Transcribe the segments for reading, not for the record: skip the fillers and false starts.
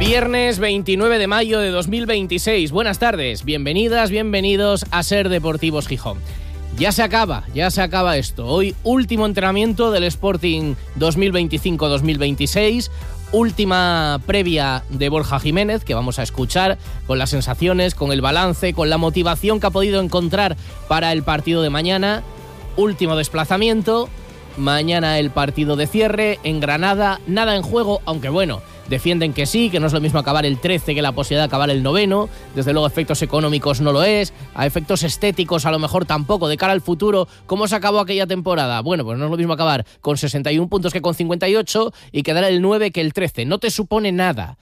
Viernes 29 de mayo de 2026. Buenas tardes, bienvenidas, bienvenidos a Ser Deportivos Gijón. Ya se acaba esto. Hoy último entrenamiento del Sporting 2025-2026. Última previa de Borja Jiménez, que vamos a escuchar con las sensaciones, con el balance, con la motivación que ha podido encontrar para el partido de mañana. Último desplazamiento. Mañana el partido de cierre en Granada. Nada en juego, aunque bueno, defienden que sí, que no es lo mismo acabar el 13 que la posibilidad de acabar el 9º. Desde luego, efectos económicos no lo es. A efectos estéticos, a lo mejor tampoco. De cara al futuro, ¿cómo se acabó aquella temporada? Bueno, pues no es lo mismo acabar con 61 puntos que con 58 y quedar el 9 que el 13. No te supone nada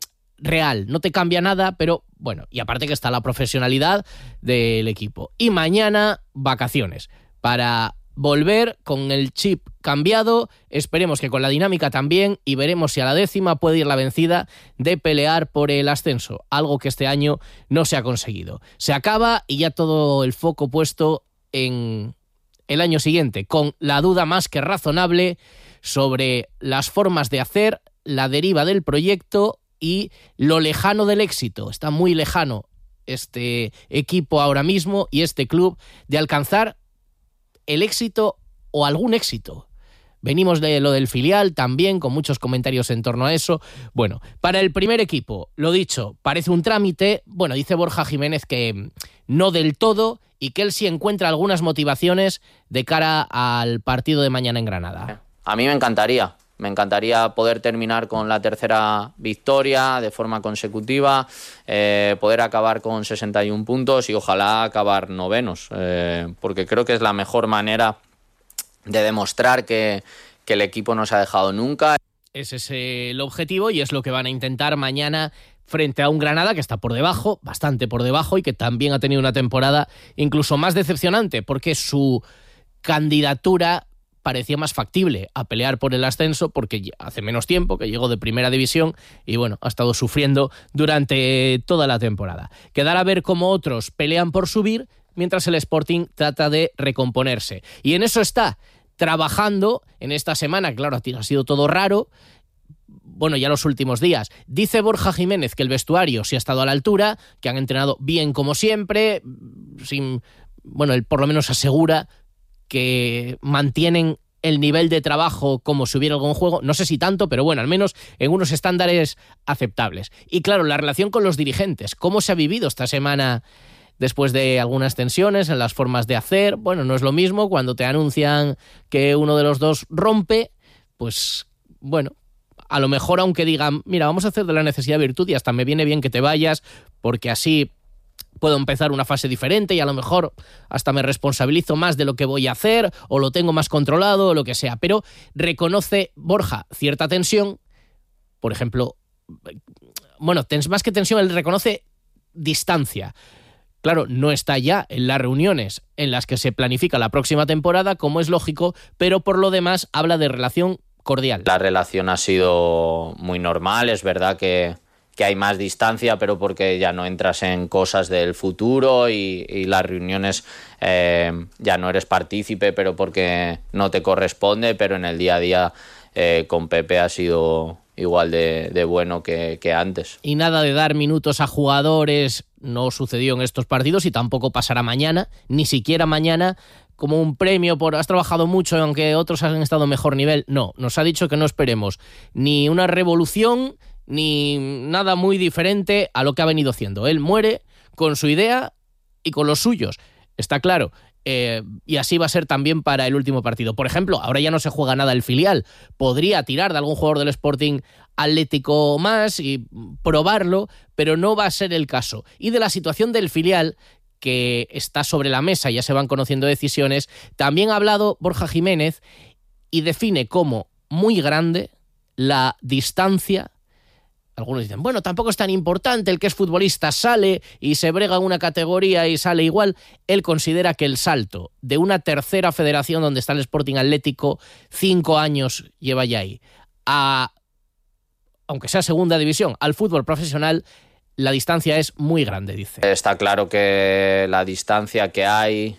real, no te cambia nada, pero bueno, y aparte que está la profesionalidad del equipo. Y mañana, vacaciones, para volver con el chip cambiado, esperemos que con la dinámica también, y veremos si a la 10ª puede ir la vencida de pelear por el ascenso, algo que este año no se ha conseguido. Se acaba y ya todo el foco puesto en el año siguiente, con la duda más que razonable sobre las formas de hacer, la deriva del proyecto y lo lejano del éxito. Está muy lejano este equipo ahora mismo y este club de alcanzar el éxito o algún éxito. Venimos de lo del filial también, con muchos comentarios en torno a eso. Bueno, para el primer equipo, lo dicho, parece un trámite. Bueno, dice Borja Jiménez que no del todo y que él sí encuentra algunas motivaciones de cara al partido de mañana en Granada. A mí me encantaría poder terminar con la tercera victoria de forma consecutiva, poder acabar con 61 puntos y ojalá acabar novenos, porque creo que es la mejor manera de demostrar que el equipo no se ha dejado nunca. Ese es el objetivo y es lo que van a intentar mañana frente a un Granada que está por debajo, bastante por debajo, y que también ha tenido una temporada incluso más decepcionante porque su candidatura parecía más factible a pelear por el ascenso porque hace menos tiempo que llegó de primera división y bueno, ha estado sufriendo durante toda la temporada. Quedará a ver cómo otros pelean por subir mientras el Sporting trata de recomponerse. Y en eso está trabajando en esta semana, claro, ha sido todo raro, bueno, ya los últimos días. Dice Borja Jiménez que el vestuario sí ha estado a la altura, que han entrenado bien como siempre, bueno, él por lo menos asegura que mantienen el nivel de trabajo como si hubiera algún juego, no sé si tanto, pero bueno, al menos en unos estándares aceptables. Y claro, la relación con los dirigentes, ¿cómo se ha vivido esta semana después de algunas tensiones en las formas de hacer? Bueno, no es lo mismo cuando te anuncian que uno de los dos rompe, pues bueno, a lo mejor aunque digan, mira, vamos a hacer de la necesidad virtud y hasta me viene bien que te vayas porque así puedo empezar una fase diferente y a lo mejor hasta me responsabilizo más de lo que voy a hacer o lo tengo más controlado o lo que sea. Pero reconoce Borja cierta tensión, por ejemplo, bueno, más que tensión, él reconoce distancia. Claro, no está ya en las reuniones en las que se planifica la próxima temporada, como es lógico, pero por lo demás habla de relación cordial. La relación ha sido muy normal, es verdad que hay más distancia, pero porque ya no entras en cosas del futuro y las reuniones ya no eres partícipe, pero porque no te corresponde, pero en el día a día con Pepe ha sido igual de bueno que antes. Y nada de dar minutos a jugadores, no sucedió en estos partidos y tampoco pasará mañana, ni siquiera mañana, como un premio por has trabajado mucho aunque otros han estado a mejor nivel. No, nos ha dicho que no esperemos ni una revolución ni nada muy diferente a lo que ha venido haciendo. Él muere con su idea y con los suyos, está claro. Y así va a ser también para el último partido. Por ejemplo, ahora ya no se juega nada el filial. Podría tirar de algún jugador del Sporting Atlético más y probarlo, pero no va a ser el caso. Y de la situación del filial, que está sobre la mesa, ya se van conociendo decisiones, también ha hablado Borja Jiménez y define como muy grande la distancia. Algunos dicen, bueno, tampoco es tan importante, el que es futbolista sale y se brega en una categoría y sale igual. Él considera que el salto de una tercera federación donde está el Sporting Atlético, 5 años lleva ya ahí, a, aunque sea segunda división, al fútbol profesional, la distancia es muy grande, dice. Está claro que la distancia que hay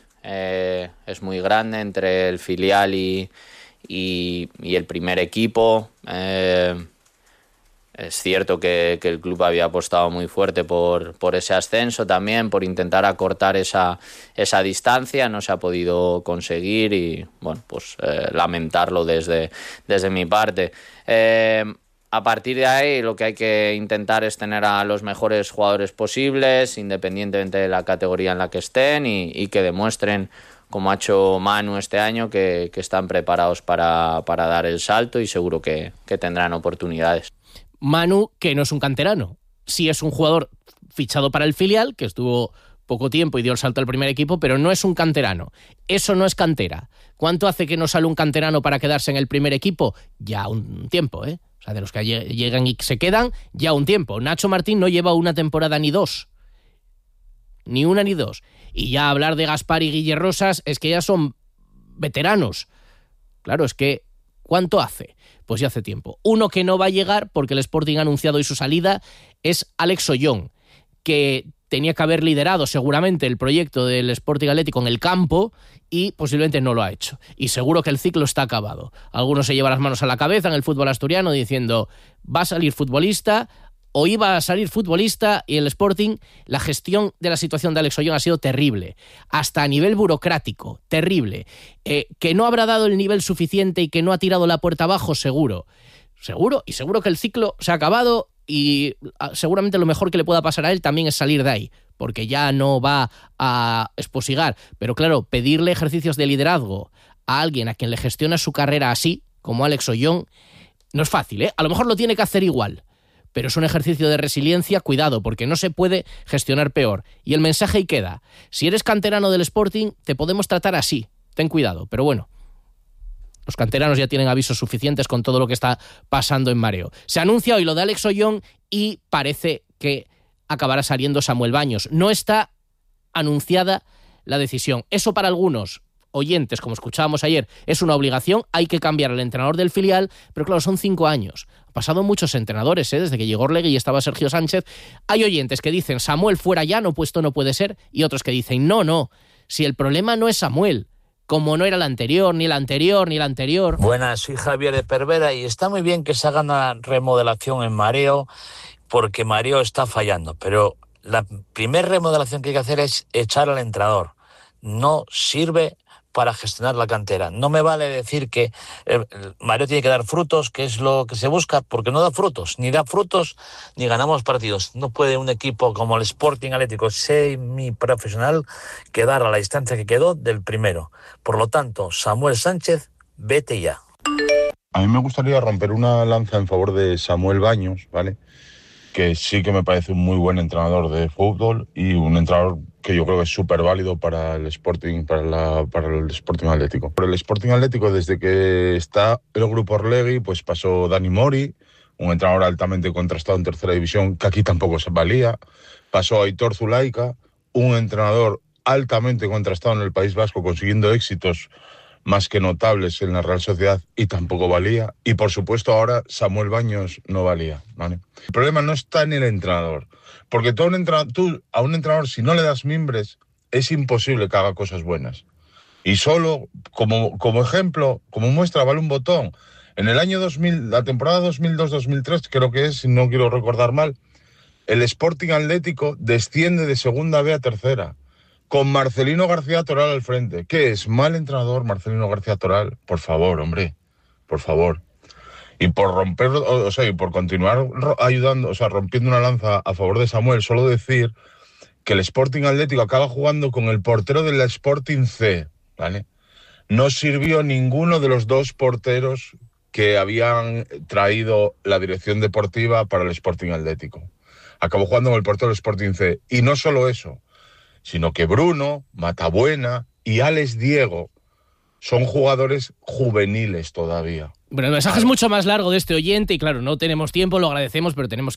es muy grande entre el filial y el primer equipo. Es cierto que el club había apostado muy fuerte por ese ascenso también, por intentar acortar esa distancia, no se ha podido conseguir y bueno, pues lamentarlo desde mi parte. A partir de ahí lo que hay que intentar es tener a los mejores jugadores posibles, independientemente de la categoría en la que estén y que demuestren, como ha hecho Manu este año, que están preparados para dar el salto y seguro que tendrán oportunidades. Manu, que no es un canterano, sí es un jugador fichado para el filial, que estuvo poco tiempo y dio el salto al primer equipo, pero no es un canterano. Eso no es cantera. ¿Cuánto hace que no sale un canterano para quedarse en el primer equipo? Ya un tiempo, ¿eh? O sea, de los que llegan y se quedan, ya un tiempo. Nacho Martín no lleva una temporada ni dos. Ni una ni dos. Y ya hablar de Gaspar y Guille Rosas es que ya son veteranos. Claro, es que ¿cuánto hace? Pues ya hace tiempo. Uno que no va a llegar, porque el Sporting ha anunciado hoy su salida, es Alex Ollón, que tenía que haber liderado seguramente el proyecto del Sporting Atlético en el campo y posiblemente no lo ha hecho. Y seguro que el ciclo está acabado. Algunos se llevan las manos a la cabeza en el fútbol asturiano diciendo, va a salir futbolista o iba a salir futbolista, y el Sporting, la gestión de la situación de Alex Ollón ha sido terrible, hasta a nivel burocrático, terrible. Que no habrá dado el nivel suficiente y que no ha tirado la puerta abajo, seguro, y seguro que el ciclo se ha acabado y seguramente lo mejor que le pueda pasar a él también es salir de ahí, porque ya no va a esposigar. Pero claro, pedirle ejercicios de liderazgo a alguien a quien le gestiona su carrera así, como Alex Ollón, no es fácil, ¿eh? A lo mejor lo tiene que hacer igual, pero es un ejercicio de resiliencia, cuidado, porque no se puede gestionar peor. Y el mensaje ahí queda. Si eres canterano del Sporting, te podemos tratar así. Ten cuidado, pero bueno, los canteranos ya tienen avisos suficientes con todo lo que está pasando en Mareo. Se anuncia hoy lo de Alex Ollón y parece que acabará saliendo Samuel Baños. No está anunciada la decisión. Eso para algunos oyentes, como escuchábamos ayer, es una obligación. Hay que cambiar al entrenador del filial, pero claro, son 5 años. Han pasado muchos entrenadores, desde que llegó Orlegui y estaba Sergio Sánchez. Hay oyentes que dicen, Samuel fuera ya, no puesto no puede ser, y otros que dicen, no, si el problema no es Samuel, como no era el anterior, ni el anterior, ni el anterior. Buenas, soy Javier de Pervera y está muy bien que se haga una remodelación en Mareo, porque Mareo está fallando, pero la primera remodelación que hay que hacer es echar al entrenador. No sirve para gestionar la cantera. No me vale decir que Mareo tiene que dar frutos, que es lo que se busca, porque no da frutos, ni ganamos partidos. No puede un equipo como el Sporting Atlético semiprofesional quedar a la distancia que quedó del primero. Por lo tanto, Samuel Sánchez, vete ya. A mí me gustaría romper una lanza en favor de Samuel Baños, ¿vale? Que sí que me parece un muy buen entrenador de fútbol y un entrenador que yo creo que es súper válido para el Sporting, para el Sporting Atlético. Por el Sporting Atlético, desde que está el grupo Orlegui, pues pasó Dani Mori, un entrenador altamente contrastado en tercera división, que aquí tampoco se valía. Pasó Aitor Zulaika, un entrenador altamente contrastado en el País Vasco, consiguiendo éxitos más que notables en la Real Sociedad y tampoco valía. Y por supuesto ahora Samuel Baños no valía, ¿vale? El problema no está en el entrenador, porque tú a un entrenador, si no le das mimbres, es imposible que haga cosas buenas. Y solo como ejemplo, como muestra, vale un botón. En el año 2000, la temporada 2002-2003, creo que es, si no quiero recordar mal, el Sporting Atlético desciende de segunda B a tercera, con Marcelino García Toral al frente. ¿Qué es? ¿Mal entrenador Marcelino García Toral? Por favor, hombre, por favor. Y por romper, y por continuar ayudando, rompiendo una lanza a favor de Samuel, solo decir que el Sporting Atlético acaba jugando con el portero del Sporting C, ¿vale? No sirvió ninguno de los dos porteros que habían traído la dirección deportiva para el Sporting Atlético. Acabó jugando con el portero del Sporting C. Y no solo eso, sino que Bruno, Matabuena y Alex Diego son jugadores juveniles todavía. Bueno, el mensaje es mucho más largo de este oyente y claro, no tenemos tiempo, lo agradecemos,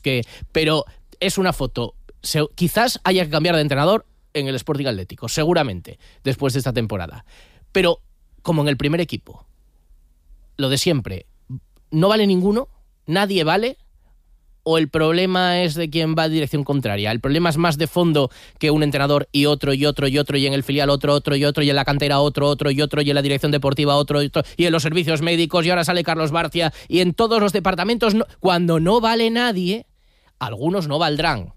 pero es una foto. Quizás haya que cambiar de entrenador en el Sporting Atlético, seguramente, después de esta temporada. Pero como en el primer equipo, lo de siempre, no vale ninguno, nadie vale. o el problema es de quien va en dirección contraria? ¿El problema es más de fondo que un entrenador y otro y otro y otro, y en el filial otro y otro, y en la cantera otro y otro, y en la dirección deportiva otro, y en los servicios médicos, y ahora sale Carlos Barcia, y en todos los departamentos, cuando no vale nadie, algunos no valdrán?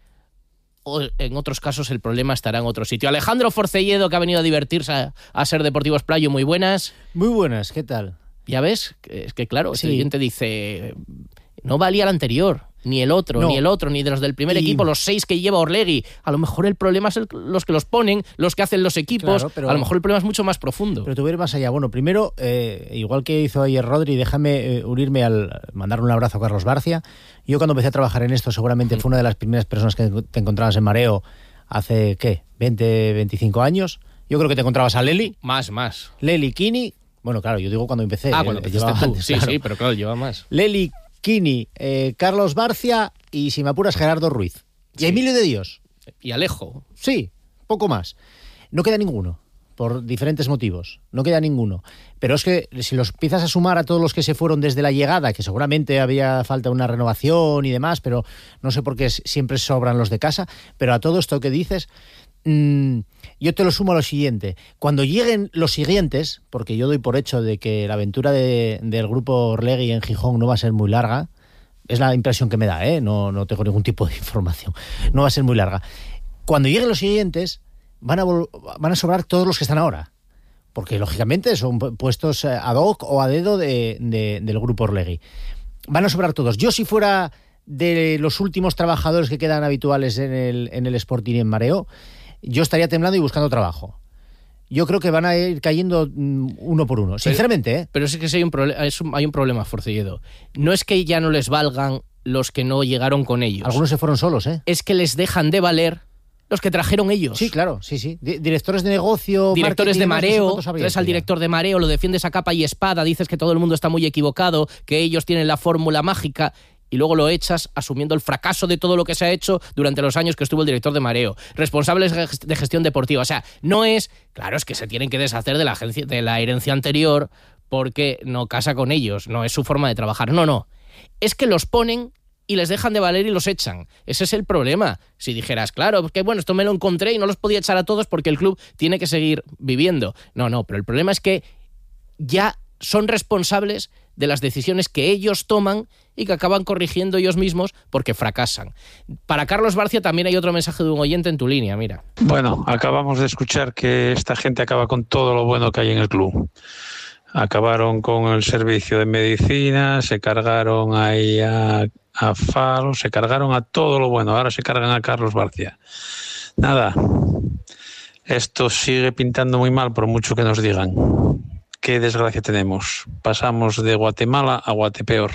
O en otros casos el problema estará en otro sitio. Alejandro Forcelledo, que ha venido a divertirse a Ser Deportivos Playo, muy buenas. Muy buenas, ¿qué tal? Ya ves, es que claro, Sí. el oyente dice, no valía el anterior, ni el otro, ni de los del primer equipo, los 6 que lleva Orlegui. A lo mejor el problema es los que los ponen, los que hacen los equipos. Claro, pero a lo mejor el problema es mucho más profundo. Pero tú ves más allá. Bueno, primero, igual que hizo ayer Rodri, déjame unirme al mandar un abrazo a Carlos Barcia. Yo cuando empecé a trabajar en esto, seguramente fue una de las primeras personas que te encontrabas en Mareo hace, ¿qué? 20, 25 años. Yo creo que te encontrabas a Leli. Más. Leli, Kini. Bueno, claro, yo digo cuando empecé. Cuando empezaste llevaba tú. antes, Sí, claro. sí, pero claro, lleva más. Leli, Kini, Carlos Barcia y, si me apuras, Gerardo Ruiz. Y Sí. Emilio de Dios. Y Alejo. Sí, poco más. No queda ninguno, por diferentes motivos. No queda ninguno. Pero es que si los empiezas a sumar a todos los que se fueron desde la llegada, que seguramente había falta una renovación y demás, pero no sé por qué siempre sobran los de casa, pero a todo esto que dices, yo te lo sumo a lo siguiente. Cuando lleguen los siguientes, porque yo doy por hecho de que la aventura del grupo Orlegui en Gijón no va a ser muy larga, es la impresión que me da, no tengo ningún tipo de información, no va a ser muy larga. Cuando lleguen los siguientes, van a sobrar todos los que están ahora, porque lógicamente son puestos ad hoc o a dedo del grupo Orlegui. Van a sobrar todos. Yo, si fuera de los últimos trabajadores que quedan habituales en el Sporting y en Mareo, yo estaría temblando y buscando trabajo. Yo creo que van a ir cayendo uno por uno, sinceramente. Pero es que sí hay un problema, Forcelledo. No es que ya no les valgan los que no llegaron con ellos. Algunos se fueron solos, Es que les dejan de valer los que trajeron ellos. Sí, claro, sí. Directores de negocio, directores de Mareo, traes al director director de Mareo, lo defiendes a capa y espada, dices que todo el mundo está muy equivocado, que ellos tienen la fórmula mágica, y luego lo echas asumiendo el fracaso de todo lo que se ha hecho durante los años que estuvo el director de Mareo, responsables de gestión deportiva. O sea, no es... Claro, es que se tienen que deshacer de la herencia anterior porque no casa con ellos, no es su forma de trabajar. No. Es que los ponen y les dejan de valer y los echan. Ese es el problema. Si dijeras, claro, que bueno, esto me lo encontré y no los podía echar a todos porque el club tiene que seguir viviendo. No, pero el problema es que ya son responsables de las decisiones que ellos toman y que acaban corrigiendo ellos mismos porque fracasan. Para Carlos Barcia también hay otro mensaje de un oyente en tu línea, mira. Bueno, acabamos de escuchar que esta gente acaba con todo lo bueno que hay en el club. Acabaron con el servicio de medicina, se cargaron ahí a Falo, se cargaron a todo lo bueno, ahora se cargan a Carlos Barcia. Nada, esto sigue pintando muy mal por mucho que nos digan. Qué desgracia tenemos. Pasamos de Guatemala a Guatepeor.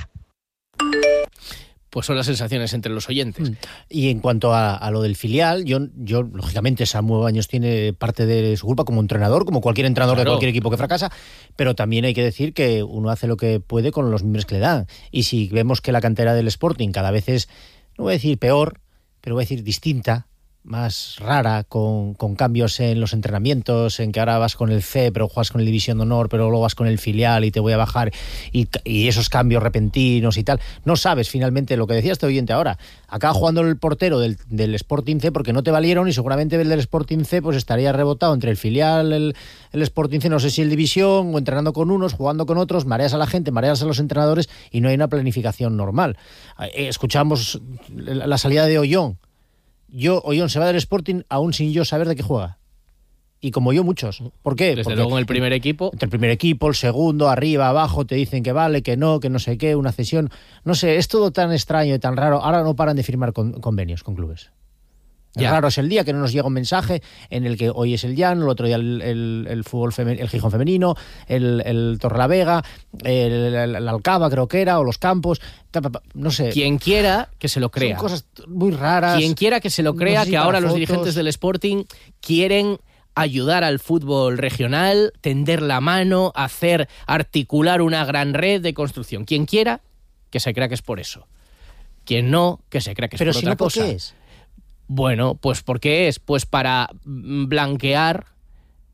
Pues son las sensaciones entre los oyentes. Y en cuanto a lo del filial, yo lógicamente, Samuel Baños tiene parte de su culpa como entrenador, como cualquier entrenador de cualquier equipo que fracasa, pero también hay que decir que uno hace lo que puede con los miembros que le dan. Y si vemos que la cantera del Sporting cada vez es, no voy a decir peor, pero voy a decir distinta, más rara, con cambios en los entrenamientos, en que ahora vas con el C, pero juegas con el División de Honor, pero luego vas con el filial y te voy a bajar, y esos cambios repentinos y tal. No sabes finalmente lo que decía este oyente ahora. Acaba jugando el portero del Sporting C porque no te valieron, y seguramente el del Sporting C pues estaría rebotado entre el filial, el Sporting C, no sé si el División, o entrenando con unos, jugando con otros, mareas a la gente, mareas a los entrenadores y no hay una planificación normal. Escuchamos la salida de Ollón. Ollón se va del Sporting aún sin yo saber de qué juega. Y como yo, muchos. ¿Por qué? Desde luego en el primer equipo. Entre el primer equipo, el segundo, arriba, abajo, te dicen que vale, que no sé qué, una cesión. No sé, es todo tan extraño y tan raro. Ahora no paran de firmar convenios con clubes. Ya. Raro es el día que no nos llega un mensaje en el que hoy es el Llano, el otro día el fútbol el Gijón femenino, el Torrelavega, el Alcaba creo que era, o los Campos, no sé. Quien quiera que se lo crea. Son cosas muy raras. Quien quiera que se lo crea, no sé si que ahora los fotos. dirigentes del Sporting quieren ayudar al fútbol regional, tender la mano, articular una gran red de construcción. Quien quiera que se crea que es por eso. Quien no, que se crea que es por otra cosa. ¿Pero si no, por qué es? Bueno, pues ¿por qué es? Pues para blanquear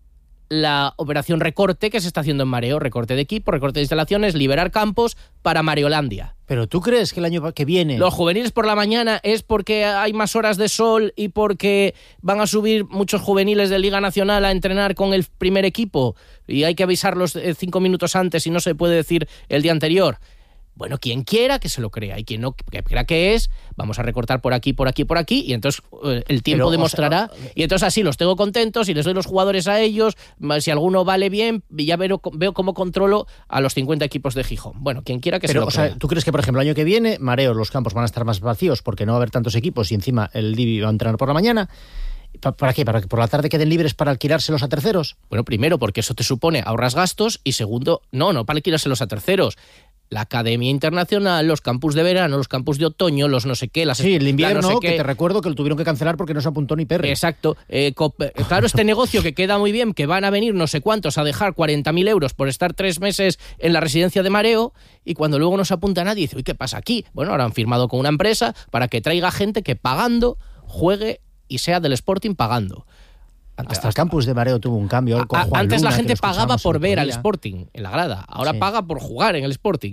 la operación recorte que se está haciendo en Mareo, recorte de equipo, recorte de instalaciones, liberar campos para Mareolandia. ¿Pero tú crees que el año que viene... Los juveniles por la mañana es porque hay más horas de sol y porque van a subir muchos juveniles de Liga Nacional a entrenar con el primer equipo y hay que avisarlos 5 minutos antes y no se puede decir el día anterior? Bueno, quien quiera que se lo crea y quien no que crea que es, vamos a recortar por aquí, por aquí, por aquí y entonces el tiempo demostrará y entonces así los tengo contentos y les doy los jugadores a ellos, si alguno vale bien, ya veo cómo controlo a los 50 equipos de Gijón. Bueno, quien quiera que se lo crea. Sea, ¿tú crees que, por ejemplo, el año que viene, Mareo, los campos van a estar más vacíos porque no va a haber tantos equipos y encima el Divi va a entrenar por la mañana? ¿Para qué? ¿Para que por la tarde queden libres para alquilárselos a terceros? Bueno, primero porque eso te supone ahorras gastos y segundo, no para alquilárselos a terceros. La Academia Internacional, los campus de verano, los campus de otoño, los no sé qué... Sí, el invierno, no sé que te recuerdo que lo tuvieron que cancelar porque no se apuntó ni Perry. Exacto. Claro, este negocio que queda muy bien, que van a venir no sé cuántos a dejar 40.000 euros por estar 3 meses en la residencia de Mareo y cuando luego no se apunta nadie dice, uy, ¿qué pasa aquí? Bueno, ahora han firmado con una empresa para que traiga gente que pagando juegue y sea del Sporting pagando. Hasta el campus de Mareo tuvo un cambio. Con Juan Antes Luna, la gente pagaba por ver día. al Sporting en la grada. Ahora paga por jugar en el Sporting.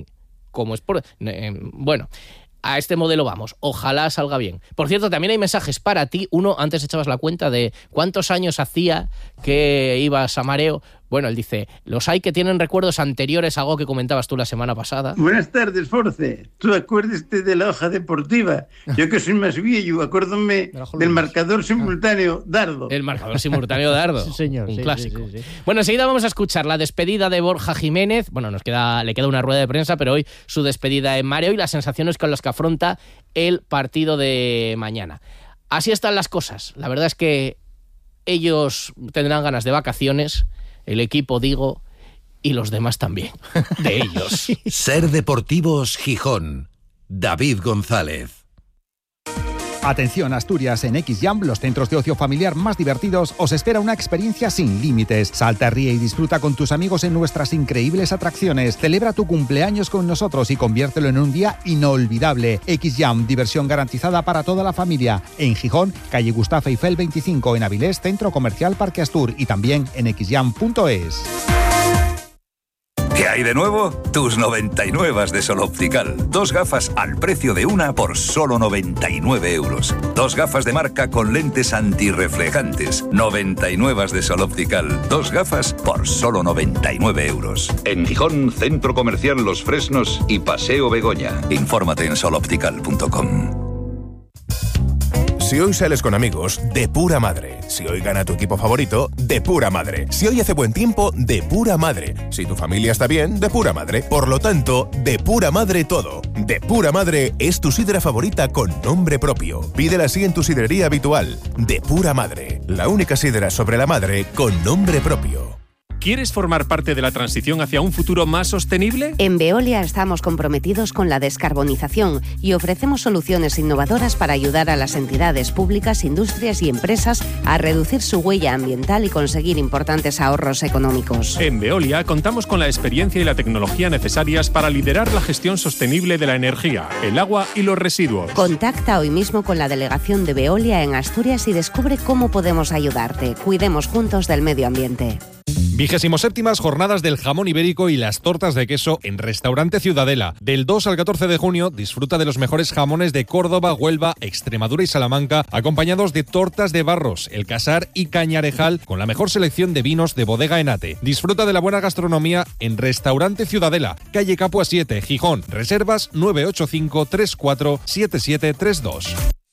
Bueno, a este modelo vamos. Ojalá salga bien. Por cierto, también hay mensajes para ti. Uno, antes echabas la cuenta de cuántos años hacía que ibas a Mareo. Bueno, él dice, los hay que tienen recuerdos anteriores a algo que comentabas tú la semana pasada. Buenas tardes, Force. Tú acuérdate de la hoja deportiva. Yo que soy más viejo, acuérdame del marcador simultáneo Dardo. El marcador simultáneo Dardo. Sí, señor. Un sí, clásico. Sí. Bueno, enseguida vamos a escuchar la despedida de Borja Jiménez. Bueno, le queda una rueda de prensa, pero hoy su despedida en Mareo y las sensaciones con las que afronta el partido de mañana. Así están las cosas. La verdad es que ellos tendrán ganas de vacaciones. El equipo, digo, y los demás también, de ellos. Ser Deportivos Gijón. David González. Atención, Asturias, en XJam, los centros de ocio familiar más divertidos, os espera una experiencia sin límites. Salta, ríe y disfruta con tus amigos en nuestras increíbles atracciones. Celebra tu cumpleaños con nosotros y conviértelo en un día inolvidable. XJam, diversión garantizada para toda la familia. En Gijón, calle Gustavo Eiffel 25, en Avilés, Centro Comercial Parque Astur y también en xjam.es. ¿Qué hay de nuevo? Tus 99 de Sol Optical. 2 gafas al precio de una por solo 99 euros. 2 gafas de marca con lentes antirreflejantes. 99 de Sol Optical. 2 gafas por solo 99 euros. En Gijón, Centro Comercial Los Fresnos y Paseo Begoña. Infórmate en soloptical.com. Si hoy sales con amigos, de pura madre. Si hoy gana tu equipo favorito, de pura madre. Si hoy hace buen tiempo, de pura madre. Si tu familia está bien, de pura madre. Por lo tanto, de pura madre todo. De pura madre es tu sidra favorita con nombre propio. Pídela así en tu sidrería habitual. De pura madre. La única sidra sobre la madre con nombre propio. ¿Quieres formar parte de la transición hacia un futuro más sostenible? En Veolia estamos comprometidos con la descarbonización y ofrecemos soluciones innovadoras para ayudar a las entidades públicas, industrias y empresas a reducir su huella ambiental y conseguir importantes ahorros económicos. En Veolia contamos con la experiencia y la tecnología necesarias para liderar la gestión sostenible de la energía, el agua y los residuos. Contacta hoy mismo con la delegación de Veolia en Asturias y descubre cómo podemos ayudarte. Cuidemos juntos del medio ambiente. 27ª Jornadas del Jamón Ibérico y las tortas de queso en Restaurante Ciudadela. Del 2 al 14 de junio disfruta de los mejores jamones de Córdoba, Huelva, Extremadura y Salamanca, acompañados de tortas de Barros, El Casar y Cañarejal, con la mejor selección de vinos de Bodega Enate. Disfruta de la buena gastronomía en Restaurante Ciudadela, calle Capua 7, Gijón. Reservas 985 34 7732.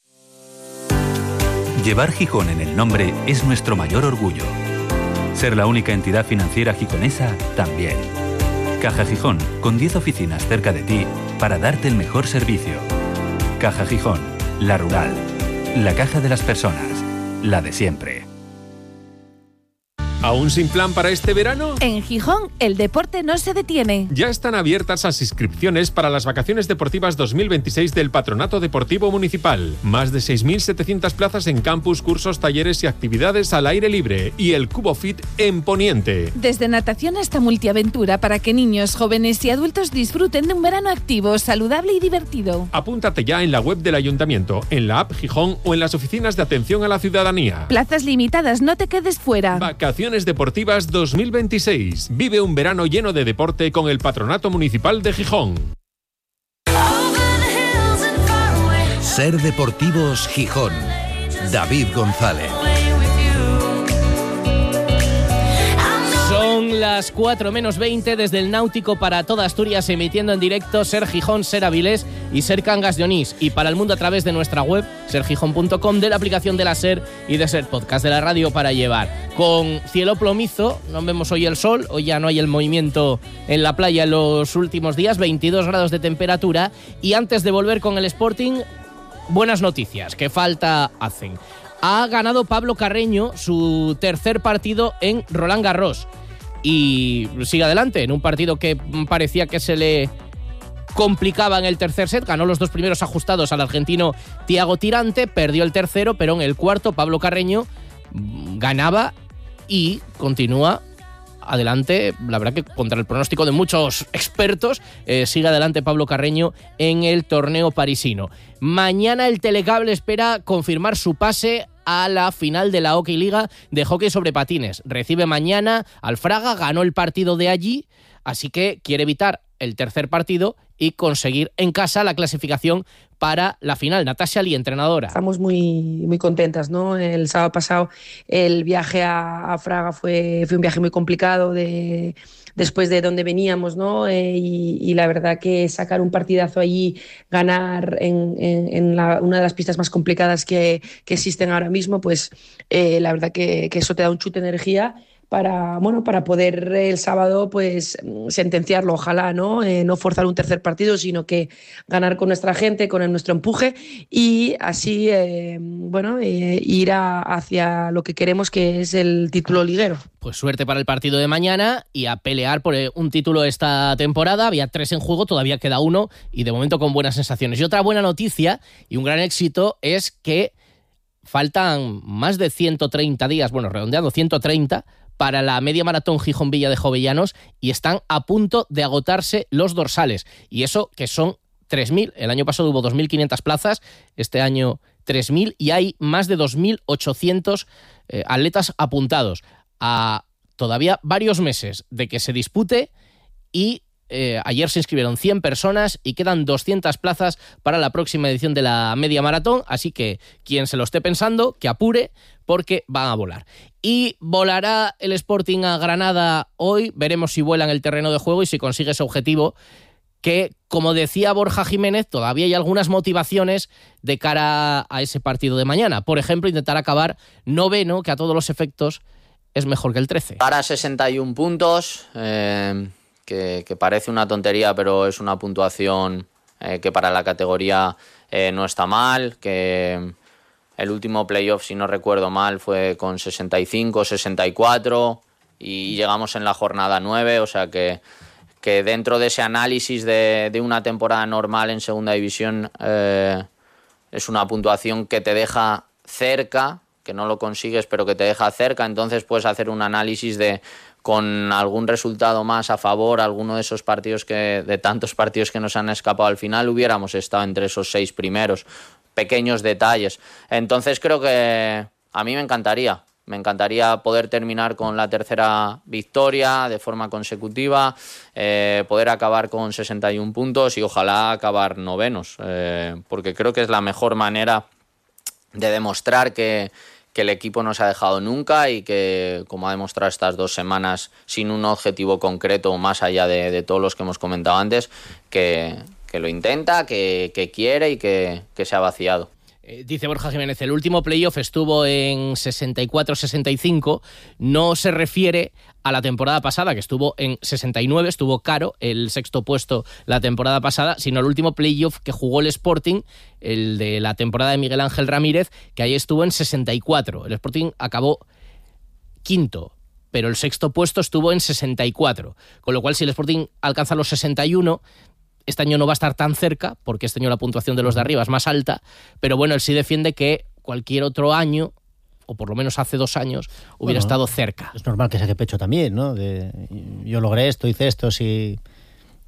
Llevar Gijón en el nombre es nuestro mayor orgullo. Ser la única entidad financiera gijonesa también. Caja Gijón, con 10 oficinas cerca de ti para darte el mejor servicio. Caja Gijón, la rural, la caja de las personas, la de siempre. ¿Aún sin plan para este verano? En Gijón, el deporte no se detiene. Ya están abiertas las inscripciones para las vacaciones deportivas 2026 del Patronato Deportivo Municipal. Más de 6.700 plazas en campus, cursos, talleres y actividades al aire libre. Y el Cubo Fit en Poniente. Desde natación hasta multiaventura para que niños, jóvenes y adultos disfruten de un verano activo, saludable y divertido. Apúntate ya en la web del Ayuntamiento, en la app Gijón o en las oficinas de atención a la ciudadanía. Plazas limitadas, no te quedes fuera. Vacaciones Vacaciones Deportivas 2026. Vive un verano lleno de deporte con el Patronato Municipal de Gijón. Ser Deportivos Gijón. David González. Son las 4 menos 20 desde el Náutico para toda Asturias, emitiendo en directo Ser Gijón, Ser Avilés y Ser Cangas de Onís, y para el mundo a través de nuestra web sergijón.com, de la aplicación de la Ser y de Ser Podcast, de la radio para llevar. Con cielo plomizo, no vemos hoy el sol, hoy ya no hay el movimiento en la playa en los últimos días, 22 grados de temperatura, y antes de volver con el Sporting, buenas noticias, que falta hacen. Ha ganado Pablo Carreño su tercer partido en Roland Garros y sigue adelante en un partido que parecía que se le complicaba en el tercer set. Ganó los 2 primeros ajustados al argentino Thiago Tirante, perdió el tercero, pero en el cuarto Pablo Carreño ganaba y continúa adelante. La verdad que contra el pronóstico de muchos expertos, sigue adelante Pablo Carreño en el torneo parisino. Mañana el Telecable espera confirmar su pase a la final de la Hockey Liga de hockey sobre patines. Recibe mañana al Fraga, ganó el partido de allí, así que quiere evitar el tercer partido y conseguir en casa la clasificación para la final. Natasha Lee, entrenadora. Estamos muy contentas, ¿no? El sábado pasado el viaje a Fraga fue un viaje muy complicado después de donde veníamos, ¿no? Y la verdad que sacar un partidazo allí, ganar en una de las pistas más complicadas que existen ahora mismo, pues la verdad que eso te da un chute de energía para poder el sábado pues sentenciarlo, ojalá, ¿no? No forzar un tercer partido, sino que ganar con nuestra gente, con nuestro empuje, y así ir hacia lo que queremos, que es el título liguero. Pues suerte para el partido de mañana y a pelear por un título esta temporada. Había 3 en juego, todavía queda 1 y de momento con buenas sensaciones. Y otra buena noticia y un gran éxito es que faltan más de 130 días, bueno, redondeando 130, para la media maratón Gijón-Villa de Jovellanos, y están a punto de agotarse los dorsales. Y eso que son 3.000. El año pasado hubo 2.500 plazas, este año 3.000, y hay más de 2.800 atletas apuntados. A todavía varios meses de que se dispute, y ayer se inscribieron 100 personas y quedan 200 plazas para la próxima edición de la media maratón, así que quien se lo esté pensando, que apure, porque van a volar. Y volará el Sporting a Granada hoy, veremos si vuela en el terreno de juego y si consigue ese objetivo, que, como decía Borja Jiménez, todavía hay algunas motivaciones de cara a ese partido de mañana. Por ejemplo, intentar acabar noveno, que a todos los efectos es mejor que el 13. Para 61 puntos, que parece una tontería, pero es una puntuación que para la categoría no está mal, que el último playoff, si no recuerdo mal, fue con 65, 64 y llegamos en la jornada 9, o sea que dentro de ese análisis de una temporada normal en segunda división es una puntuación que te deja cerca, que no lo consigues, pero que te deja cerca. Entonces puedes hacer un análisis de, con algún resultado más a favor, alguno de esos partidos de tantos partidos que nos han escapado al final, hubiéramos estado entre esos 6 primeros. Pequeños detalles. Entonces creo que a mí me encantaría poder terminar con la tercera victoria de forma consecutiva, poder acabar con 61 puntos y ojalá acabar novenos, porque creo que es la mejor manera de demostrar que el equipo no se ha dejado nunca y que, como ha demostrado estas 2 semanas, sin un objetivo concreto más allá de todos los que hemos comentado antes, que lo intenta, que quiere y que se ha vaciado. Dice Borja Jiménez, el último playoff estuvo en 64-65, no se refiere a la temporada pasada, que estuvo en 69, estuvo caro el 6º puesto la temporada pasada, sino el último playoff que jugó el Sporting, el de la temporada de Miguel Ángel Ramírez, que ahí estuvo en 64. El Sporting acabó 5º, pero el 6º puesto estuvo en 64, con lo cual si el Sporting alcanza los 61... Este año no va a estar tan cerca, porque este año la puntuación de los de arriba es más alta, pero bueno, él sí defiende que cualquier otro año, o por lo menos hace 2 años, hubiera estado cerca. Es normal que saque pecho también, ¿no? Yo logré esto, hice esto, sí.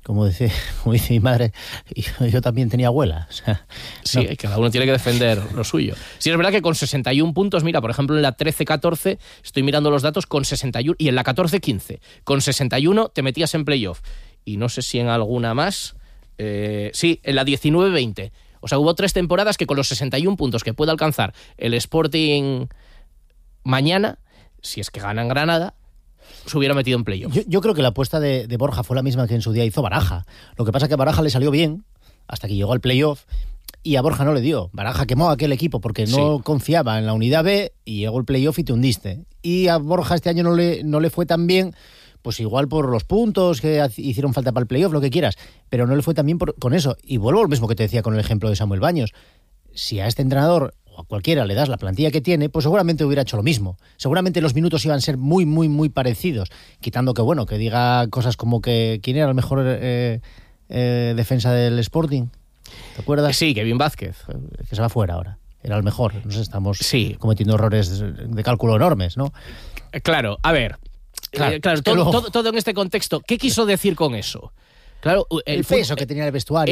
Como dice mi madre, yo también tenía abuela. O sea, sí, no. Cada uno tiene que defender lo suyo. Sí, es verdad que con 61 puntos, mira, por ejemplo, en la 13-14, estoy mirando los datos, con 61, y en la 14-15, con 61 te metías en playoff. Y no sé si en alguna más, sí, en la 19-20. O sea, hubo 3 temporadas que con los 61 puntos que puede alcanzar el Sporting mañana, si es que ganan Granada, se hubiera metido en playoff. Yo creo que la apuesta de Borja fue la misma que en su día hizo Baraja. Lo que pasa es que a Baraja le salió bien hasta que llegó al playoff y a Borja no le dio. Baraja quemó a aquel equipo porque no confiaba en la unidad B y llegó el playoff y te hundiste. Y a Borja este año no le fue tan bien, pues igual por los puntos que hicieron falta para el playoff, lo que quieras, pero no le fue tan bien con eso. Y vuelvo al mismo que te decía con el ejemplo de Samuel Baños. Si a este entrenador o a cualquiera le das la plantilla que tiene, pues seguramente hubiera hecho lo mismo. Seguramente los minutos iban a ser muy, muy, muy parecidos. Quitando que diga cosas como que ¿quién era el mejor defensa del Sporting? ¿Te acuerdas? Sí, Kevin Vázquez. Que se va fuera ahora. Era el mejor. No sé, estamos cometiendo errores de cálculo enormes, ¿no? Claro, a ver. Claro, todo en este contexto. ¿Qué quiso decir con eso? Claro, el peso que tenía el vestuario.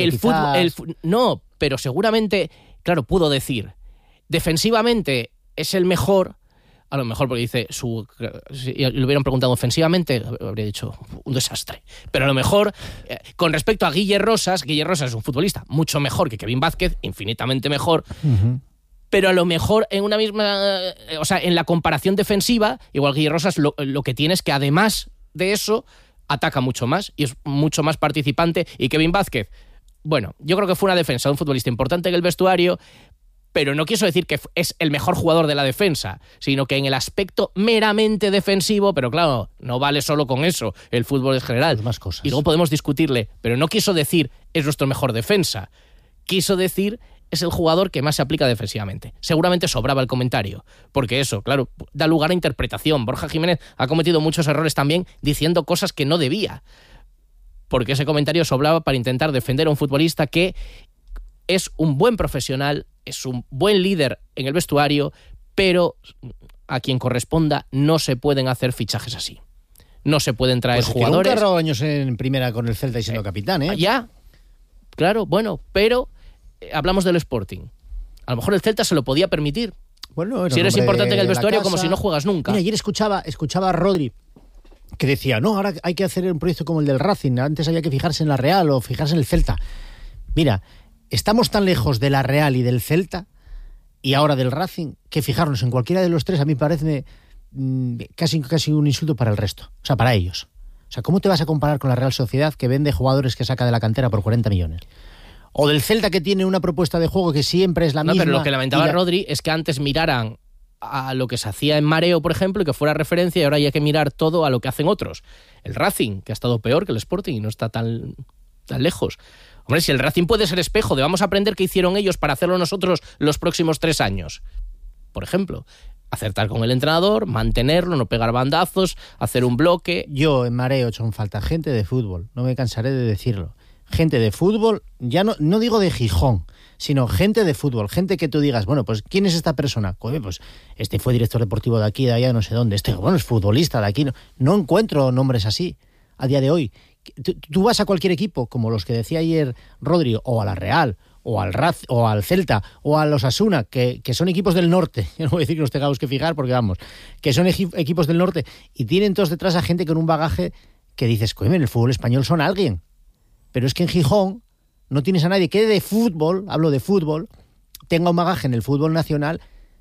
No, pero seguramente, claro, pudo decir defensivamente es el mejor, a lo mejor porque dice si le hubieran preguntado ofensivamente habría dicho un desastre, pero a lo mejor con respecto a Guille Rosas es un futbolista mucho mejor que Kevin Vázquez, infinitamente mejor, pero a lo mejor en una misma, o sea, en la comparación defensiva, igual Guille Rosas lo que tiene es que además de eso ataca mucho más y es mucho más participante, y Kevin Vázquez, bueno, yo creo que fue una defensa de un futbolista importante en el vestuario, pero no quiso decir que es el mejor jugador de la defensa, sino que en el aspecto meramente defensivo, pero claro, no vale solo con eso, el fútbol es general. Más cosas. Y luego podemos discutirle, pero no quiso decir es nuestro mejor defensa, quiso decir es el jugador que más se aplica defensivamente. Seguramente sobraba el comentario, porque eso, claro, da lugar a interpretación. Borja Jiménez ha cometido muchos errores también diciendo cosas que no debía, porque ese comentario sobraba para intentar defender a un futbolista que es un buen profesional, es un buen líder en el vestuario, pero a quien corresponda no se pueden hacer fichajes así. No se pueden traer jugadores. Un carro años en primera con el Celta y siendo capitán, ¿eh? Ya, claro, bueno, pero hablamos del Sporting. A lo mejor el Celta se lo podía permitir. Bueno, si eres importante en el vestuario, como si no juegas nunca. Mira, ayer escuchaba a Rodri que decía, no, ahora hay que hacer un proyecto como el del Racing, antes había que fijarse en la Real o fijarse en el Celta. Mira, estamos tan lejos de la Real y del Celta y ahora del Racing que fijarnos en cualquiera de los tres a mí me parece casi un insulto para el resto, o sea, para ellos. O sea, ¿cómo te vas a comparar con la Real Sociedad que vende jugadores que saca de la cantera por 40 millones? O del Celta que tiene una propuesta de juego que siempre es la misma. No, pero lo que lamentaba Rodri es que antes miraran a lo que se hacía en Mareo, por ejemplo, y que fuera referencia, y ahora hay que mirar todo a lo que hacen otros. El Racing, que ha estado peor que el Sporting y no está tan lejos. Hombre, si el Racing puede ser espejo de vamos a aprender qué hicieron ellos para hacerlo nosotros los próximos 3 años. Por ejemplo, acertar con el entrenador, mantenerlo, no pegar bandazos, hacer un bloque. Yo en Mareo he hecho en falta gente de fútbol, no me cansaré de decirlo. Gente de fútbol, ya no digo de Gijón, sino gente de fútbol, gente que tú digas, bueno, pues ¿quién es esta persona? Pues este fue director deportivo de aquí, de allá, no sé dónde, bueno, es futbolista de aquí. No encuentro nombres así a día de hoy. Tú vas a cualquier equipo, como los que decía ayer Rodri, o a la Real, o al Celta, o a los Osasuna, que son equipos del norte, yo no voy a decir que nos tengamos que fijar, porque vamos, que son equipos del norte, y tienen todos detrás a gente con un bagaje que dices, coño, en el fútbol español son alguien. Pero es que en Gijón no tienes a nadie que de fútbol, hablo de fútbol, tenga un bagaje en el fútbol nacional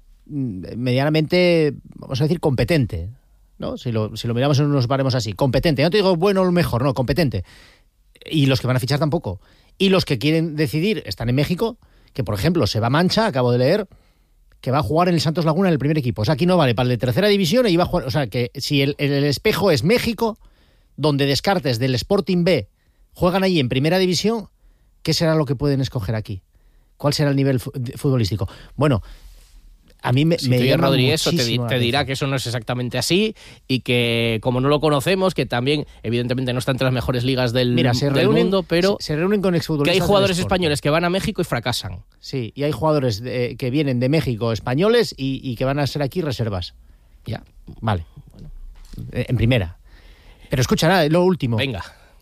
medianamente, vamos a decir, competente, ¿no? Si lo miramos en unos baremos así, competente. No te digo bueno o mejor, no, competente. Y los que van a fichar tampoco. Y los que quieren decidir están en México, que por ejemplo se va a Mancha, acabo de leer, que va a jugar en el Santos Laguna en el primer equipo. O sea, aquí no vale para el de tercera división y va a jugar. O sea, que si el espejo es México, donde Descartes del Sporting B juegan allí en primera división, ¿qué será lo que pueden escoger aquí? ¿Cuál será el nivel futbolístico? Bueno, a mí me llama Rodri eso muchísimo te dirá que eso no es exactamente así y que como no lo conocemos, que también evidentemente no está entre las mejores ligas del mundo, pero se reúnen con exfutbolistas. Que hay jugadores españoles que van a México y fracasan. Sí, y hay jugadores que vienen de México españoles y que van a ser aquí reservas. Ya, vale. Bueno. En primera. Pero escucha, nada, lo último. Venga.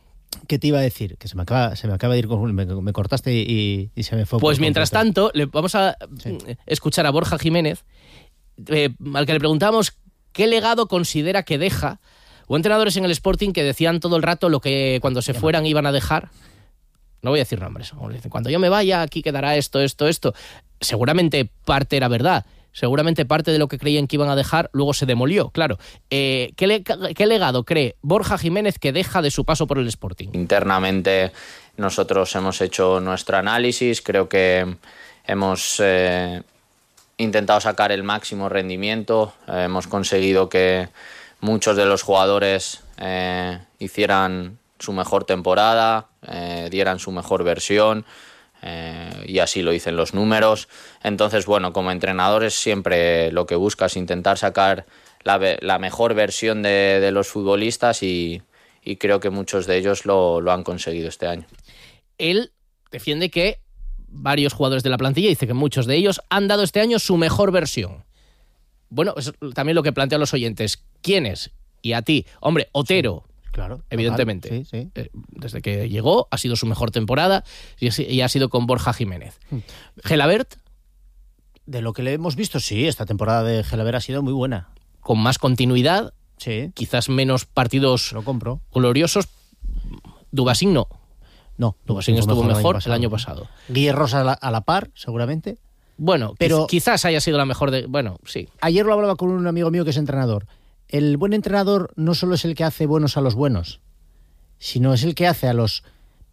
¿Qué te iba a decir? Que se me acaba de ir, me cortaste y se me fue. Pues mientras tanto, vamos a escuchar a Borja Jiménez, al que le preguntamos qué legado considera que deja. Hubo entrenadores en el Sporting que decían todo el rato lo que cuando se fueran iban a dejar. No voy a decir nombres. Cuando yo me vaya, aquí quedará esto. Seguramente parte era verdad. Seguramente parte de lo que creían que iban a dejar luego se demolió, claro. ¿Qué legado cree Borja Jiménez que deja de su paso por el Sporting? Internamente nosotros hemos hecho nuestro análisis, creo que hemos intentado sacar el máximo rendimiento, hemos conseguido que muchos de los jugadores hicieran su mejor temporada, dieran su mejor versión. Y así lo dicen los números. Entonces, bueno, como entrenadores siempre lo que buscas es intentar sacar la mejor versión de los futbolistas y creo que muchos de ellos lo han conseguido este año. Él defiende que varios jugadores de la plantilla, dice que muchos de ellos han dado este año su mejor versión. Bueno, es también lo que plantean los oyentes. ¿Quiénes? Y a ti. Hombre, Otero. Sí. Claro, evidentemente. Sí. Desde que llegó ha sido su mejor temporada y ha sido con Borja Jiménez. Gelabert. De lo que le hemos visto, sí, esta temporada de Gelabert ha sido muy buena. Con más continuidad, sí. Quizás menos partidos gloriosos. Dubasín no. No, Dubasín estuvo mejor el año pasado. Guillerros a la par, seguramente. Bueno, pero quizás haya sido la mejor de... Bueno, sí. Ayer lo hablaba con un amigo mío que es entrenador. El buen entrenador no solo es el que hace buenos a los buenos, sino es el que hace a los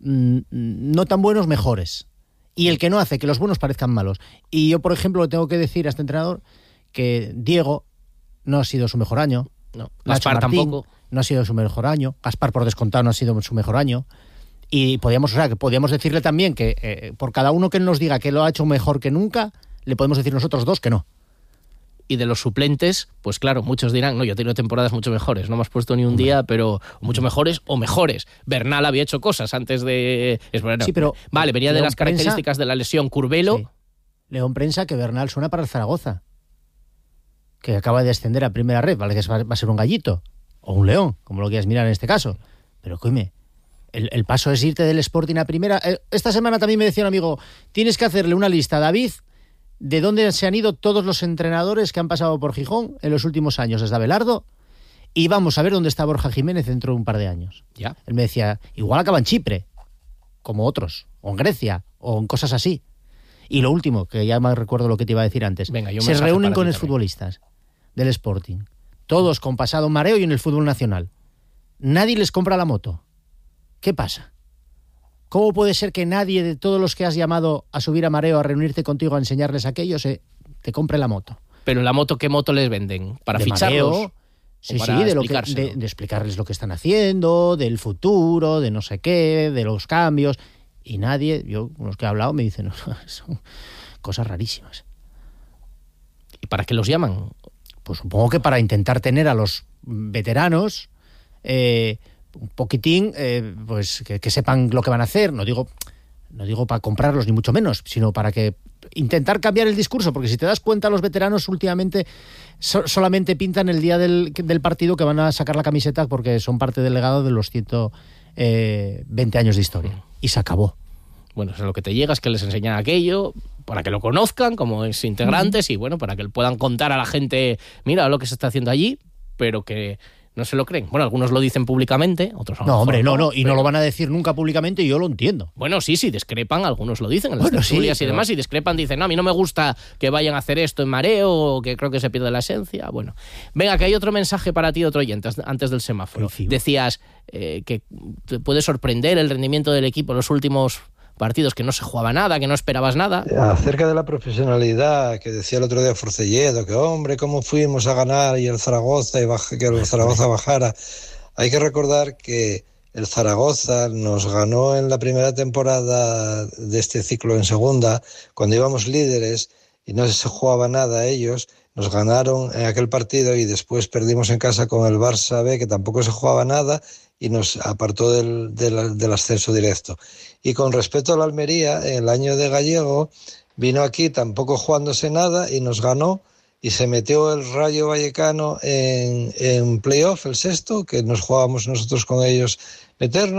no tan buenos mejores. Y el que no hace que los buenos parezcan malos. Y yo, por ejemplo, le tengo que decir a este entrenador que Diego no ha sido su mejor año. No, Gaspar tampoco. No ha sido su mejor año. Gaspar, por descontado, no ha sido su mejor año. Y podíamos decirle también que por cada uno que nos diga que lo ha hecho mejor que nunca, le podemos decir nosotros dos que no. Y de los suplentes, pues claro, muchos dirán, no, yo he tenido temporadas mucho mejores, no me has puesto ni un día, pero mucho mejores o mejores. Bernal había hecho cosas antes de... Sí, pero vale, venía de las características de la lesión. Curbelo... Sí. León prensa que Bernal suena para el Zaragoza, que acaba de ascender a primera red, vale que va a ser un gallito, o un león, como lo quieras mirar en este caso. Pero, coime, el paso es irte del Sporting a primera. Esta semana también me decía un amigo, tienes que hacerle una lista, David, de dónde se han ido todos los entrenadores que han pasado por Gijón en los últimos años desde Abelardo y vamos a ver dónde está Borja Jiménez dentro de un par de años. Ya. Él me decía, igual acaba en Chipre, como otros, o en Grecia, o en cosas así. Y lo último, que ya me recuerdo lo que te iba a decir antes, se reúnen con los futbolistas del Sporting, todos con pasado mareo y en el fútbol nacional. Nadie les compra la moto. ¿Qué pasa? ¿Cómo puede ser que nadie de todos los que has llamado a subir a mareo, a reunirte contigo, a enseñarles aquello, te compre la moto? Pero la moto, ¿qué moto les venden? ¿Para ficharlos? Mareo, sí, de explicarles lo que están haciendo, del futuro, de no sé qué, de los cambios. Y nadie, yo con los que he hablado me dicen, son cosas rarísimas. ¿Y para qué los llaman? Pues supongo que para intentar tener a los veteranos... un poquitín, pues que sepan lo que van a hacer. No digo para comprarlos ni mucho menos, sino para que intentar cambiar el discurso, porque si te das cuenta los veteranos últimamente solamente pintan el día del partido que van a sacar la camiseta porque son parte del legado de los 120 años de historia. Y se acabó. Bueno, eso es lo que te llega, es que les enseñan aquello para que lo conozcan como integrantes y bueno, para que puedan contar a la gente, mira lo que se está haciendo allí, pero que no se lo creen. Bueno, algunos lo dicen públicamente, otros no. Hombre, no, y no lo van a decir nunca públicamente y yo lo entiendo. Bueno, sí, discrepan, algunos lo dicen en las tertulias y demás, y discrepan, dicen, no, a mí no me gusta que vayan a hacer esto en mareo, o que creo que se pierde la esencia. Bueno, venga, que hay otro mensaje para ti, otro oyente, antes del semáforo. Decías que te puede sorprender el rendimiento del equipo en los últimos partidos, que no se jugaba nada, que no esperabas nada. Acerca de la profesionalidad, que decía el otro día Forcelledo, que hombre, cómo fuimos a ganar y el Zaragoza, que el Zaragoza bajara. Hay que recordar que el Zaragoza nos ganó en la primera temporada de este ciclo en segunda, cuando íbamos líderes y no se jugaba nada ellos, nos ganaron en aquel partido y después perdimos en casa con el Barça B, que tampoco se jugaba nada, y nos apartó del ascenso directo. Y con respecto a la Almería, en el año de Gallego, vino aquí tampoco jugándose nada y nos ganó y se metió el Rayo Vallecano en playoff, el sexto, que nos jugábamos nosotros con ellos meternos,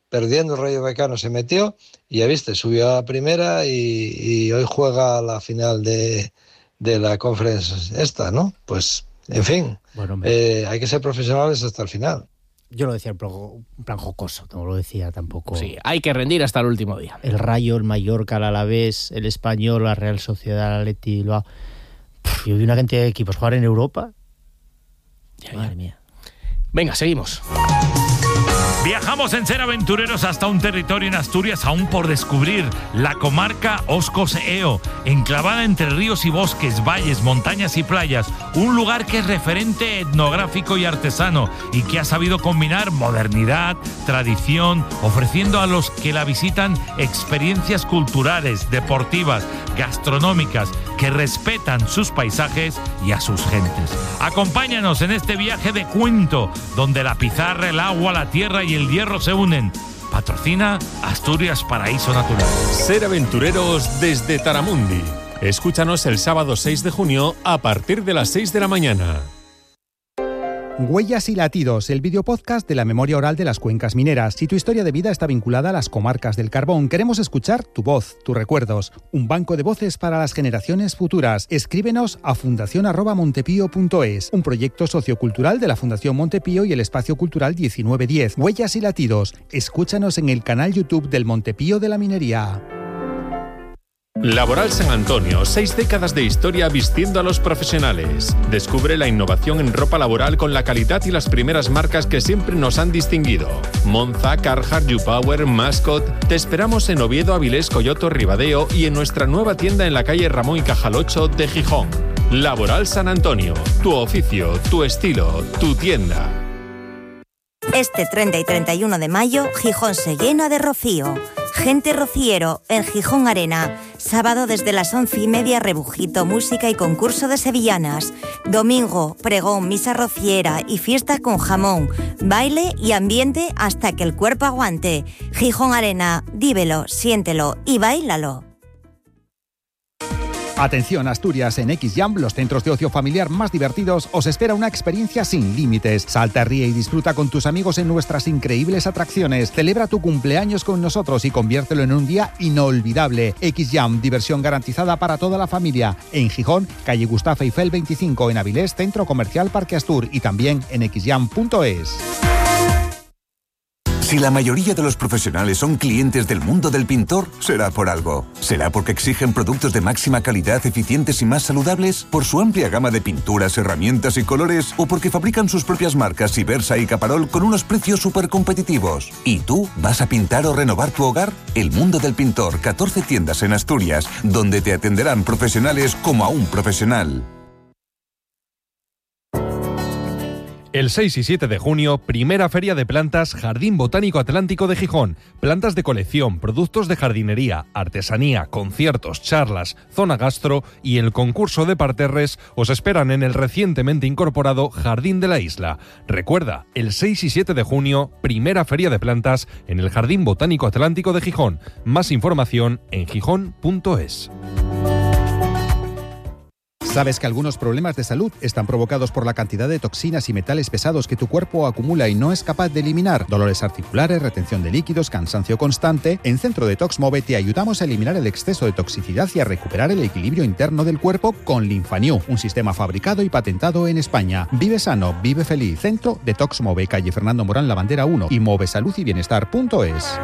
perdiendo el Rayo Vallecano se metió y ya viste, subió a primera y hoy juega la final de la Conference ¿no? Pues, en fin, bueno, hay que ser profesionales hasta el final. Yo lo decía en plan jocoso, no lo decía tampoco. Sí, hay que rendir hasta el último día. El Rayo, el Mallorca, el Alavés, el Español, la Real Sociedad, el Atleti, yo vi una cantidad de equipos jugar en Europa. Madre mía. Venga, seguimos. Viajamos en Ser Aventureros hasta un territorio en Asturias aún por descubrir, la comarca Oscos-Eo, enclavada entre ríos y bosques, valles, montañas y playas, un lugar que es referente etnográfico y artesano y que ha sabido combinar modernidad, tradición, ofreciendo a los que la visitan experiencias culturales, deportivas, gastronómicas, que respetan sus paisajes y a sus gentes. Acompáñanos en este viaje de cuento, donde la pizarra, el agua, la tierra y el hierro se unen. Patrocina Asturias Paraíso Natural. Ser Aventureros desde Taramundi. Escúchanos el sábado 6 de junio a partir de las 6 de la mañana. Huellas y latidos, el videopodcast de la memoria oral de las cuencas mineras. Si tu historia de vida está vinculada a las comarcas del carbón, queremos escuchar tu voz, tus recuerdos. Un banco de voces para las generaciones futuras. Escríbenos a fundacion@montepío.es, un proyecto sociocultural de la Fundación Montepío y el Espacio Cultural 1910. Huellas y latidos. Escúchanos en el canal YouTube del Montepío de la Minería. Laboral San Antonio, 6 décadas de historia vistiendo a los profesionales. Descubre la innovación en ropa laboral con la calidad y las primeras marcas que siempre nos han distinguido. Monza, Carhartt, YouPower, Mascot. Te esperamos en Oviedo, Avilés, Coyoto, Ribadeo y en nuestra nueva tienda en la calle Ramón y Cajal 8 de Gijón. Laboral San Antonio, tu oficio, tu estilo, tu tienda. Este 30 y 31 de mayo, Gijón se llena de rocío. Gente rociero en Gijón Arena. Sábado desde las 11:30, rebujito, música y concurso de sevillanas. Domingo, pregón, misa rociera y fiesta con jamón. Baile y ambiente hasta que el cuerpo aguante. Gijón Arena, vívelo, siéntelo y báilalo. Atención Asturias, en XJam, los centros de ocio familiar más divertidos, os espera una experiencia sin límites. Salta, ríe y disfruta con tus amigos en nuestras increíbles atracciones. Celebra tu cumpleaños con nosotros y conviértelo en un día inolvidable. XJam, diversión garantizada para toda la familia. En Gijón, calle Gustavo Eiffel 25, en Avilés, Centro Comercial Parque Astur y también en xjam.es. Si la mayoría de los profesionales son clientes del mundo del pintor, será por algo. ¿Será porque exigen productos de máxima calidad, eficientes y más saludables? ¿Por su amplia gama de pinturas, herramientas y colores? ¿O porque fabrican sus propias marcas Ibersa y Caparol con unos precios súper competitivos? ¿Y tú vas a pintar o renovar tu hogar? El mundo del pintor, 14 tiendas en Asturias, donde te atenderán profesionales como a un profesional. El 6 y 7 de junio, primera feria de plantas Jardín Botánico Atlántico de Gijón. Plantas de colección, productos de jardinería, artesanía, conciertos, charlas, zona gastro y el concurso de parterres os esperan en el recientemente incorporado Jardín de la Isla. Recuerda, el 6 y 7 de junio, primera feria de plantas en el Jardín Botánico Atlántico de Gijón. Más información en gijón.es. ¿Sabes que algunos problemas de salud están provocados por la cantidad de toxinas y metales pesados que tu cuerpo acumula y no es capaz de eliminar? Dolores articulares, retención de líquidos, cansancio constante. En Centro Detox Move te ayudamos a eliminar el exceso de toxicidad y a recuperar el equilibrio interno del cuerpo con Linfanew, un sistema fabricado y patentado en España. Vive sano, vive feliz. Centro Detox Move, calle Fernando Morán, La Bandera 1 y movesaludyBienestar.es.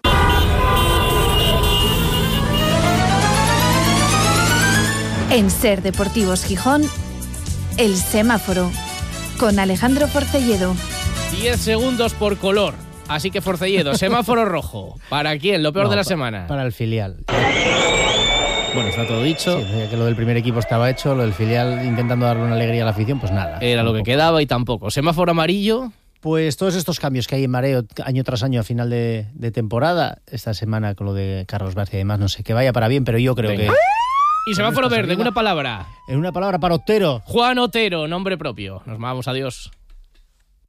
En Ser Deportivos Gijón, el semáforo, con Alejandro Forcelledo. 10 segundos por color. Así que Forcelledo, semáforo rojo. ¿Para quién? Lo peor de la semana. Para el filial. Bueno, está todo dicho. Sí, que lo del primer equipo estaba hecho, lo del filial intentando darle una alegría a la afición, pues nada. Era lo que quedaba y tampoco. Semáforo amarillo. Pues todos estos cambios que hay en mareo año tras año a final de temporada, esta semana con lo de Carlos García y demás, no sé, que vaya para bien, pero yo creo que... Y semáforo verde, en una palabra. En una palabra para Otero. Juan Otero, nombre propio. Nos vamos, adiós.